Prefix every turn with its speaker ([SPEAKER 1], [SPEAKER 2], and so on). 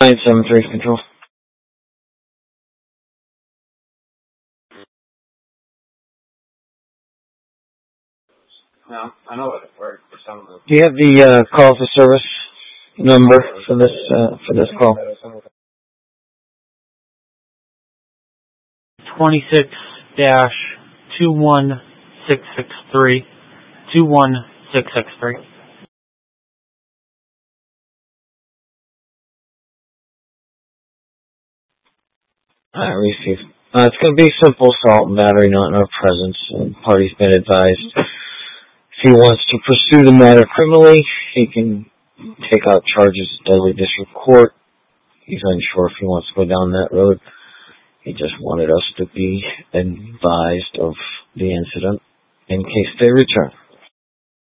[SPEAKER 1] 973 control.
[SPEAKER 2] No, I know what it worked for some of them.
[SPEAKER 1] Do you have the call for service number for this call?
[SPEAKER 3] 26-21663. 21663.
[SPEAKER 1] Alright, received. It's going to be simple assault and battery, not in our presence. The party's been advised. If he wants to pursue the matter criminally, he can take out charges at Dudley District Court. He's unsure if he wants to go down that road. He just wanted us to be advised of the incident in case they return.